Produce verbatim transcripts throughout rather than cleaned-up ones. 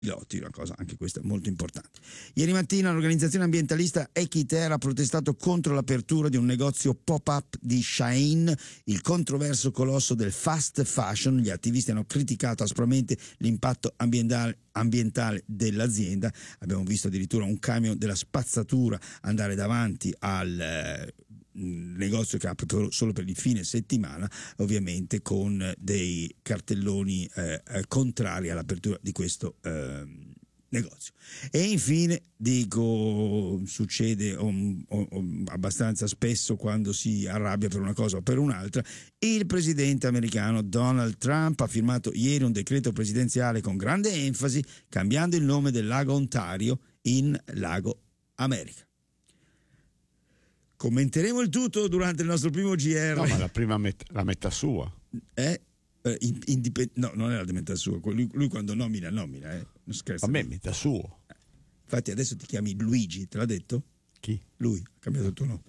piloti, una cosa anche questa molto importante. Ieri mattina l'organizzazione ambientalista Echiter ha protestato contro l'apertura di un negozio pop-up di Shein, il controverso colosso del fast fashion. Gli attivisti hanno criticato aspramente l'impatto ambientale ambientale dell'azienda. Abbiamo visto addirittura un camion della spazzatura andare davanti al eh, negozio che apre solo per il fine settimana, ovviamente con dei cartelloni eh, eh, contrari all'apertura di questo eh, negozio. E infine dico, succede um, um, abbastanza spesso quando si arrabbia per una cosa o per un'altra. Il presidente americano Donald Trump ha firmato ieri un decreto presidenziale con grande enfasi, cambiando il nome del lago Ontario in Lago America. Commenteremo il tutto durante il nostro primo G R. No, ma la prima met- la metà sua. Eh? In, indipend- no, non è la metà sua. Lui, lui quando nomina, nomina. Eh. Non scherza. A me metà suo. Infatti adesso ti chiami Luigi, te l'ha detto? Chi? Lui, ha cambiato il tuo nome.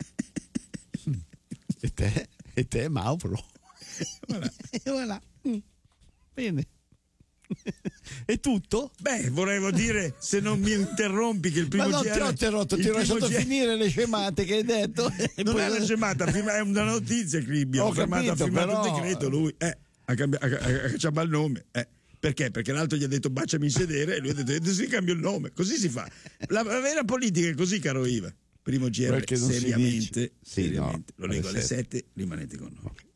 E te? E te, Mauro. Voilà. E voilà. Mm. Bene. È tutto? Beh, volevo dire, se non mi interrompi, che il primo Ma non G R, ti ho interrotto, ti ho lasciato G R... finire le scemate che hai detto. Non è una scemata, è una notizia, Cribbi. Ho Ha firmato, capito, ha firmato però... il decreto, lui eh, ha cambiato il nome. Eh. Perché? Perché l'altro gli ha detto baciami in sedere e lui ha detto si cambia il nome. Così si fa. La, la vera politica è così, caro Iva. Primo G R, seriamente, sì, seriamente. No, lo leggo alle sette, rimanete con noi. Okay.